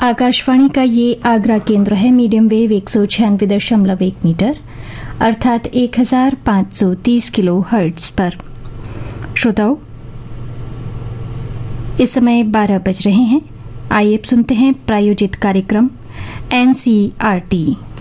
आकाशवाणी का ये आगरा केंद्र है। मीडियम वेव 196.1 मीटर अर्थात 1530 किलो हर्ट्ज पर। श्रोताओं, इस समय 12 बज रहे हैं। आइए अब सुनते हैं प्रायोजित कार्यक्रम NCERT।